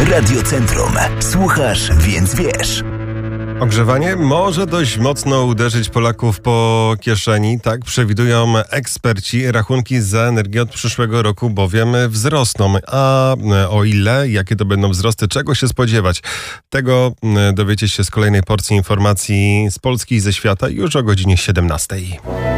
Radio Centrum. Słuchasz, więc wiesz. Ogrzewanie może dość mocno uderzyć Polaków po kieszeni, tak przewidują eksperci. Rachunki za energię od przyszłego roku bowiem wzrosną. A o ile, jakie to będą wzrosty, czego się spodziewać? Tego dowiecie się z kolejnej porcji informacji z Polski i ze świata już o godzinie 17.